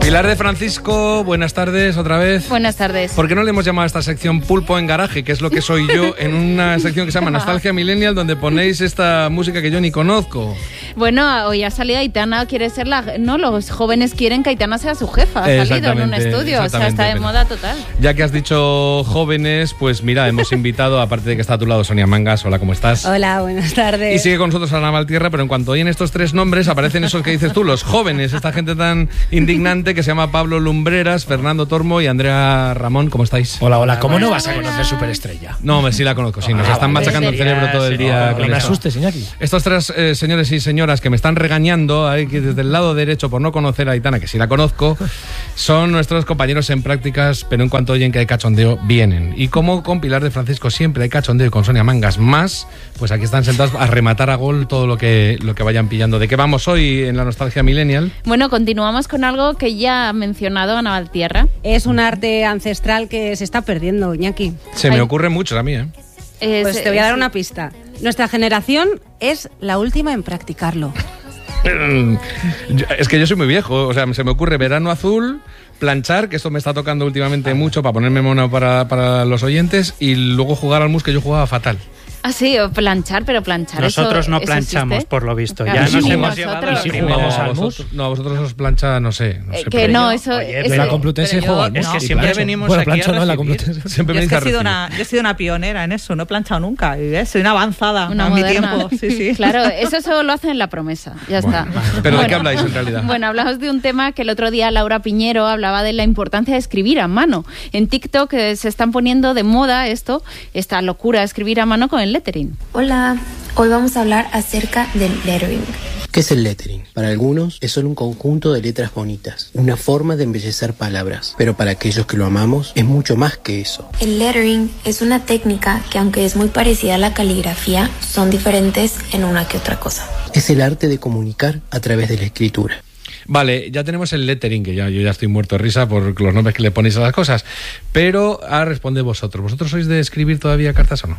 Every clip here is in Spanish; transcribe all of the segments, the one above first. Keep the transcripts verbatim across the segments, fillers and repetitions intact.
Pilar de Francisco, buenas tardes otra vez. Buenas tardes. ¿Por qué no le hemos llamado a esta sección Pulpo en Garaje, que es lo que soy yo, en una sección que se llama Nostalgia Millennial, donde ponéis esta música que yo ni conozco? Bueno, hoy ha salido Aitana, quiere ser la... No, los jóvenes quieren que Aitana sea su jefa, ha salido en un estudio, o sea, está de moda total. Ya que has dicho jóvenes, pues mira, hemos invitado, aparte de que está a tu lado Sonia Mangas, hola, ¿cómo estás? Hola, buenas tardes. Y sigue con nosotros Ana Valtierra, pero en cuanto oyen estos tres nombres, aparecen esos que dices tú, los jóvenes, esta gente tan indignante que se llama Pablo Lumbreras, Fernando Tormo y Andrea Ramón. ¿Cómo estáis? Hola, hola. ¿Cómo no vas a conocer Superestrella? No, me sí la conozco, sí. Nos Ah, están vale. machacando el cerebro todo el día. No, no me asustes, Iñaki. Estos tres eh, señores y señoras que me están regañando ahí, que desde el lado derecho por no conocer a Aitana, que sí la conozco, son nuestros compañeros en prácticas, pero en cuanto oyen que hay cachondeo, vienen. Y como con Pilar de Francisco siempre hay cachondeo y con Sonia Mangas más, pues aquí están sentados a rematar a gol todo lo que, lo que vayan pillando. ¿De qué vamos hoy en la Nostalgia Millennial? Bueno, continuamos con algo que ya ha mencionado Ana Valtierra. Es un arte ancestral que se está perdiendo, Iñaki. Se me Ay. ocurre mucho a mí, ¿eh? Es, Pues te voy a dar es- una pista. Nuestra generación es la última en practicarlo. Yo- Es que yo soy muy viejo, o sea, se me ocurre verano azul, planchar, que esto me está tocando últimamente mucho para ponerme mono para, para los oyentes, y luego jugar al mus, que yo jugaba fatal. Ah, sí, o planchar, pero planchar. Nosotros eso, no ¿eso planchamos, existe? por lo visto. Claro, Ya sí, nos sí, hemos nosotros. llevado ¿Y la si primera. jugamos al vosotros, mus? no, vosotros os plancha, no sé. No Eh, sé que pero no, yo- eso... Oye, eso- En la Complutense pero yo- juega al mus. Es que no. siempre plancho. venimos Bueno, aquí plancho a no en la recibir. Complutense. Siempre Yo me es que he dice sido, recibir. una, yo he sido una pionera en eso, no he planchado nunca. Y, ¿ves? Soy una avanzada Una a mi moderna. tiempo. Sí, sí. Claro, eso solo lo hacen en la promesa, ya está. ¿Pero de qué Bueno, habláis en realidad? Bueno, hablamos de un tema que el otro día Laura Piñero hablaba de la importancia de escribir a mano. En TikTok eh, se están poniendo de moda esto, esta locura de escribir a mano con el lettering. Hola, hoy vamos a hablar acerca del lettering. ¿Qué es el lettering? Para algunos es solo un conjunto de letras bonitas, una forma de embellecer palabras, pero para aquellos que lo amamos es mucho más que eso. El lettering es una técnica que, aunque es muy parecida a la caligrafía, son diferentes en una que otra cosa. Es el arte de comunicar a través de la escritura. Vale, ya tenemos el lettering, que ya, yo ya estoy muerto de risa por los nombres que le ponéis a las cosas, pero ahora responde vosotros. ¿Vosotros sois de escribir todavía cartas o no?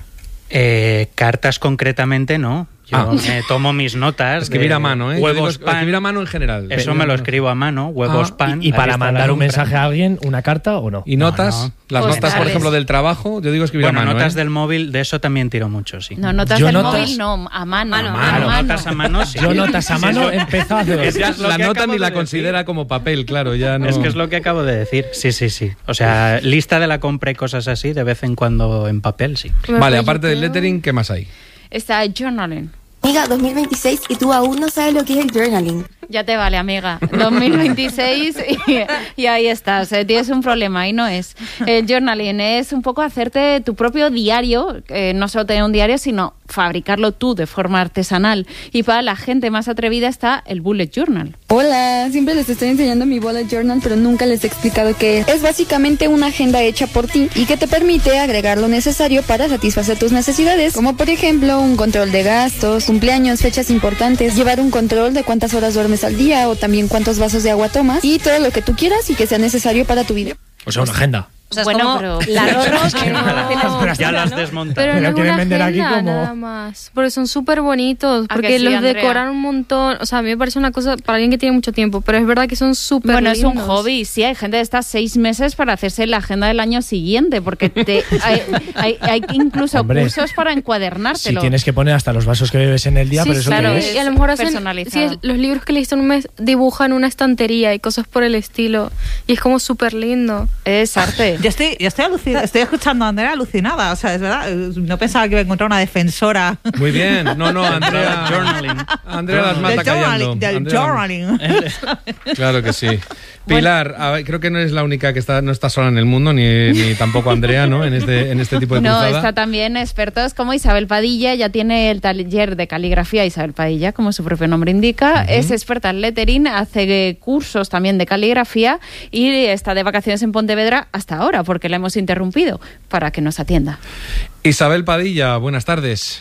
Eh, cartas concretamente no. Yo Ah. me tomo mis notas. Escribir de a mano, ¿eh? Yo digo Huevos, es- pan. escribir a mano en general. Eso Pero me lo no- escribo a mano, huevos, Ah, pan. ¿Y ahí para está mandar la un lumbre. mensaje a alguien, una carta o no? ¿Y notas? No, no. Las Pues notas, por vale. ejemplo, del trabajo, yo digo escribir Bueno, a mano. notas ¿eh? del móvil, de eso también tiro mucho, sí. No, notas Yo del notas- móvil, no, a mano. Mano, a Claro, mano. notas a mano, sí. Yo notas a Sí, mano es lo- empezó hace dos Es días. lo La que nota acabo ni la de considera decir. como papel, claro, ya no... Es que es lo que acabo de decir. Sí, sí, sí. O sea, lista de la compra y cosas así, de vez en cuando en papel, sí. Vale, aparte del lettering, ¿qué más hay? Está journaling. Amiga, dos mil veintiséis y tú aún no sabes lo que es el journaling. Ya te vale, amiga. dos mil veintiséis y, y ahí estás. eh, Tienes un problema y no es. El journaling es un poco hacerte tu propio diario, eh, no solo tener un diario, sino fabricarlo tú de forma artesanal. Y para la gente más atrevida está el bullet journal. Hola, siempre les estoy enseñando mi bullet journal, pero nunca les he explicado qué es. Es básicamente una agenda hecha por ti y que te permite agregar lo necesario para satisfacer tus necesidades, como por ejemplo un control de gastos, cumpleaños, fechas importantes, llevar un control de cuántas horas duermes al día o también cuántos vasos de agua tomas y todo lo que tú quieras y que sea necesario para tu vida. O sea, una agenda. O sea, es Bueno, como pero- la Rorro Es que que no no me la- tiene ya estructura, las ¿no? desmontan. Pero, Pero no es quieren una vender aquí agenda como- nada más, porque son súper bonitos, ¿A porque que sí, los Andrea? decoran un montón. O sea, a mí me parece una cosa para alguien que tiene mucho tiempo, pero es verdad que son súper Bueno, es un lindos. hobby, sí, hay gente que está seis meses para hacerse la agenda del año siguiente, porque te, hay, hay, hay incluso Hombre, cursos para Si encuadernártelo. tienes que poner hasta los vasos que bebes en el día, Sí, pero eso claro, qué es- es. y a lo mejor hacen, personalizado. sí, es- los libros que leíste en un mes dibujan una estantería y cosas por el estilo, y es como súper lindo. Es arte. Yo estoy, yo estoy, alucin- estoy escuchando a Andrea alucinada. O sea, es verdad. eh, No pensaba que iba a encontrar una defensora Muy bien, no, no, Andrea... Journaling. Andrea las mata del callando. journaling. Del Andrea- journaling. Claro que sí. Pilar, a ver, creo que no es la única que está, no está sola en el mundo, ni, ni tampoco Andrea, ¿no? En este, en este tipo de No, cruzada. está también expertos como Isabel Padilla, ya tiene el taller de caligrafía Isabel Padilla, como su propio nombre indica, es experta en lettering, hace eh, cursos también de caligrafía y está de vacaciones en Pontevedra hasta ahora, porque la hemos interrumpido, para que nos atienda. Isabel Padilla, buenas tardes.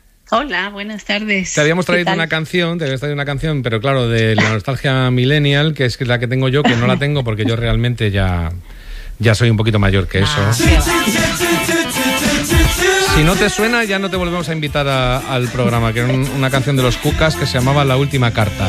Hola, buenas tardes. Te habíamos ¿Qué traído tal? una canción, te habíamos traído una canción, pero claro, de la nostalgia millennial, que es la que tengo yo, que no la tengo porque yo realmente ya, ya soy un poquito mayor que eso. Ah, Si no te suena, ya no te volvemos a invitar a- al programa, que era un- una canción de los Cucas que se llamaba La Última Carta.